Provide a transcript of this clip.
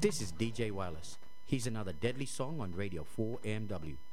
This is DJ Wireless. Here's another deadly song on Radio 4MW.